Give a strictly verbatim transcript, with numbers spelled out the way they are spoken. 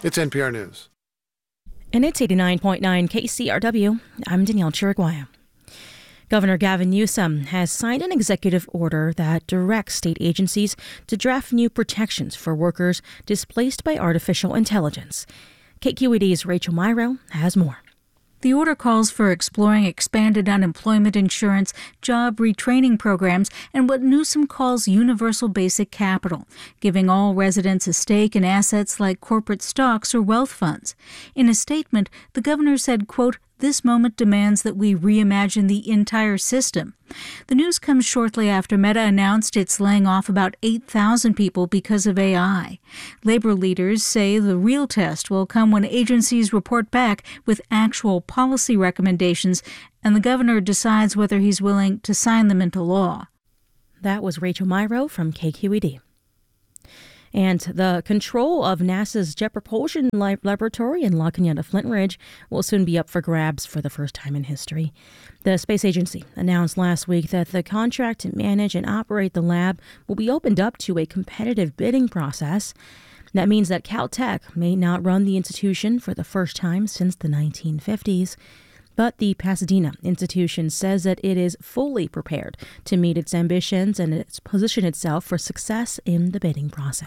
It's N P R News. And it's eighty-nine point nine K C R W. I'm Danielle Chiriguaya. Governor Gavin Newsom has signed an executive order that directs state agencies to draft new protections for workers displaced by artificial intelligence. K Q E D's Rachel Myrow has more. The order calls for exploring expanded unemployment insurance, job retraining programs, and what Newsom calls universal basic capital, giving all residents a stake in assets like corporate stocks or wealth funds. In a statement, the governor said, quote, "This moment demands that we reimagine the entire system." The news comes shortly after Meta announced it's laying off about eight thousand people because of A I. Labor leaders say the real test will come when agencies report back with actual policy recommendations and the governor decides whether he's willing to sign them into law. That was Rachel Myrow from K Q E D. And the control of NASA's Jet Propulsion Laboratory in La Cañada Flint Ridge will soon be up for grabs for the first time in history. The space agency announced last week that the contract to manage and operate the lab will be opened up to a competitive bidding process. That means that Caltech may not run the institution for the first time since the nineteen fifties. But the Pasadena institution says that it is fully prepared to meet its ambitions and its position itself for success in the bidding process.